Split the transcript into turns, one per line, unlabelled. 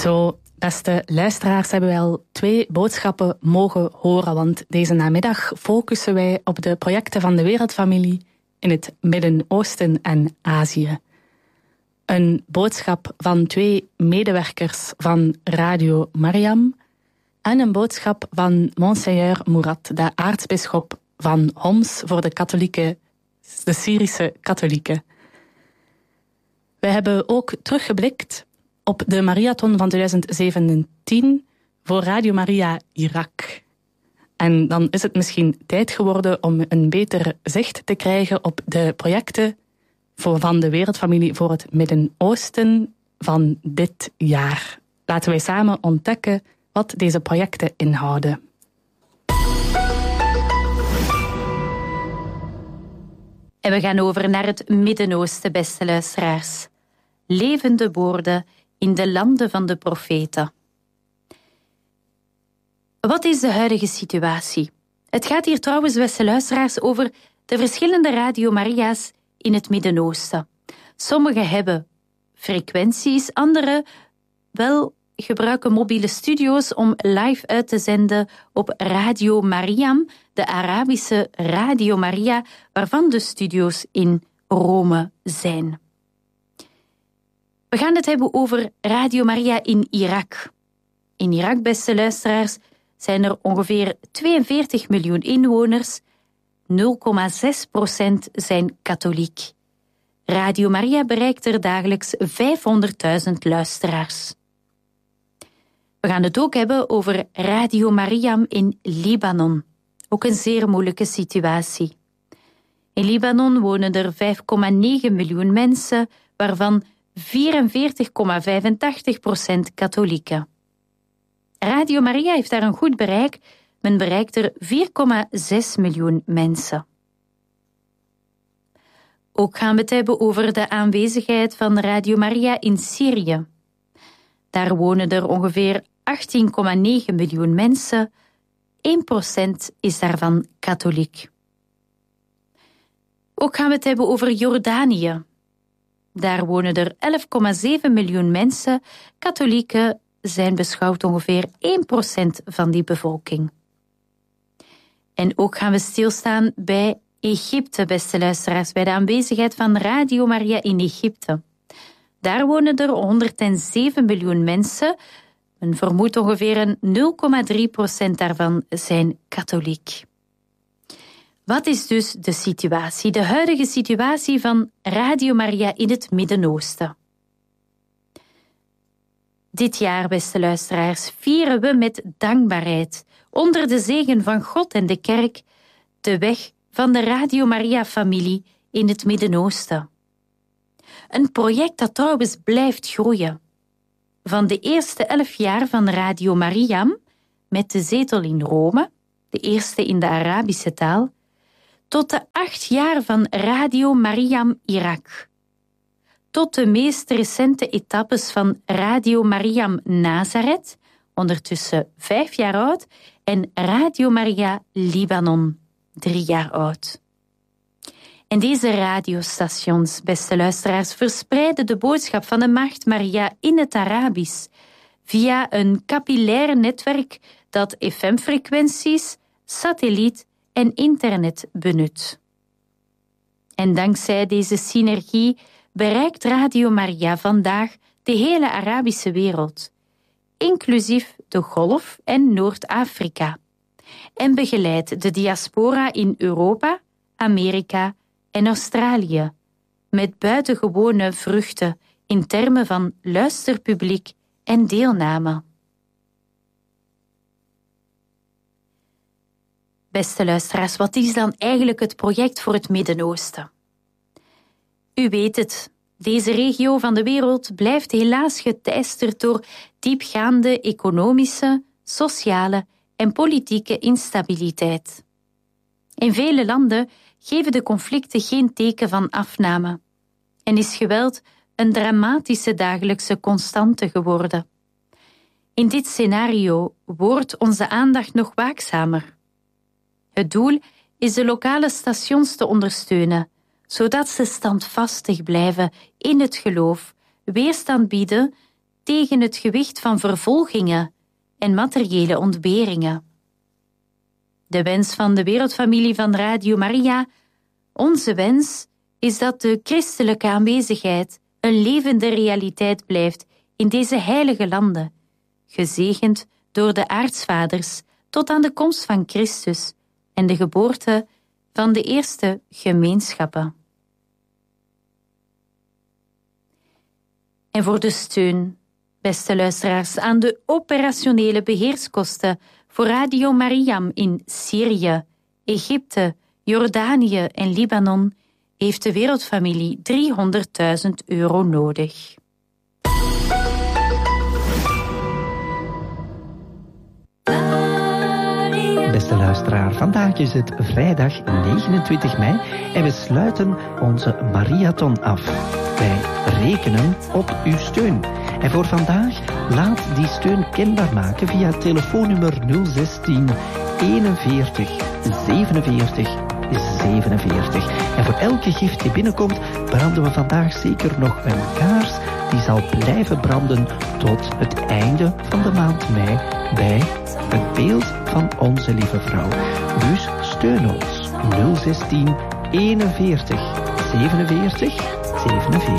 Zo, beste luisteraars, hebben wij al 2 boodschappen mogen horen, want deze namiddag focussen wij op de projecten van de Wereldfamilie in het Midden-Oosten en Azië. Een boodschap van 2 medewerkers van Radio Mariam en een boodschap van Monseigneur Mourad, de aartsbisschop van Homs voor de Syrische katholieken. We hebben ook teruggeblikt op de marathon van 2017 voor Radio Maria Irak. En dan is het misschien tijd geworden om een beter zicht te krijgen op de projecten van de Wereldfamilie voor het Midden-Oosten van dit jaar. Laten wij samen ontdekken wat deze projecten inhouden.
En we gaan over naar het Midden-Oosten, beste luisteraars. Levende woorden in de landen van de profeten. Wat is de huidige situatie? Het gaat hier trouwens, beste luisteraars, over de verschillende Radio Maria's in het Midden-Oosten. Sommige hebben frequenties, andere gebruiken mobiele studio's om live uit te zenden op Radio Mariam, de Arabische Radio Maria, waarvan de studio's in Rome zijn. We gaan het hebben over Radio Maria in Irak. In Irak, beste luisteraars, zijn er ongeveer 42 miljoen inwoners. 0,6% zijn katholiek. Radio Maria bereikt er dagelijks 500.000 luisteraars. We gaan het ook hebben over Radio Mariam in Libanon. Ook een zeer moeilijke situatie. In Libanon wonen er 5,9 miljoen mensen, waarvan 44,85% katholieken. Radio Maria heeft daar een goed bereik. Men bereikt er 4,6 miljoen mensen. Ook gaan we het hebben over de aanwezigheid van Radio Maria in Syrië. Daar wonen er ongeveer 18,9 miljoen mensen. 1% is daarvan katholiek. Ook gaan we het hebben over Jordanië. Daar wonen er 11,7 miljoen mensen. Katholieken zijn beschouwd ongeveer 1% van die bevolking. En ook gaan we stilstaan bij Egypte, beste luisteraars, bij de aanwezigheid van Radio Maria in Egypte. Daar wonen er 107 miljoen mensen. Men vermoedt ongeveer 0,3% daarvan zijn katholiek. Wat is dus de situatie, de huidige situatie van Radio Maria in het Midden-Oosten? Dit jaar, beste luisteraars, vieren we met dankbaarheid, onder de zegen van God en de kerk, de weg van de Radio Maria-familie in het Midden-Oosten. Een project dat trouwens blijft groeien. Van de eerste 11 jaar van Radio Mariam, met de zetel in Rome, de eerste in de Arabische taal, tot de 8 jaar van Radio Mariam Irak. Tot de meest recente etappes van Radio Mariam Nazareth, ondertussen 5 jaar oud, en Radio Maria Libanon, 3 jaar oud. En deze radiostations, beste luisteraars, verspreiden de boodschap van de Maagd Maria in het Arabisch via een capillair netwerk dat FM-frequenties, satelliet en internet benut. En dankzij deze synergie bereikt Radio Maria vandaag de hele Arabische wereld, inclusief de Golf en Noord-Afrika, en begeleidt de diaspora in Europa, Amerika en Australië, met buitengewone vruchten in termen van luisterpubliek en deelname. Beste luisteraars, wat is dan eigenlijk het project voor het Midden-Oosten? U weet het, deze regio van de wereld blijft helaas geteisterd door diepgaande economische, sociale en politieke instabiliteit. In vele landen geven de conflicten geen teken van afname en is geweld een dramatische dagelijkse constante geworden. In dit scenario wordt onze aandacht nog waakzamer. Het doel is de lokale stations te ondersteunen, zodat ze standvastig blijven in het geloof, weerstand bieden tegen het gewicht van vervolgingen en materiële ontberingen. De wens van de wereldfamilie van Radio Maria, onze wens, is dat de christelijke aanwezigheid een levende realiteit blijft in deze heilige landen, gezegend door de aartsvaders tot aan de komst van Christus en de geboorte van de eerste gemeenschappen. En voor de steun, beste luisteraars, aan de operationele beheerskosten voor Radio Mariam in Syrië, Egypte, Jordanië en Libanon heeft de wereldfamilie €300.000 nodig.
Beste luisteraar, vandaag is het vrijdag 29 mei en we sluiten onze marathon af. Wij rekenen op uw steun. En voor vandaag laat die steun kenbaar maken via het telefoonnummer 016 41 47 47. En voor elke gift die binnenkomt, branden we vandaag zeker nog een kaars die zal blijven branden tot het einde van de maand mei bij het beeld van onze lieve vrouw. Dus steun ons 016 41 47 47.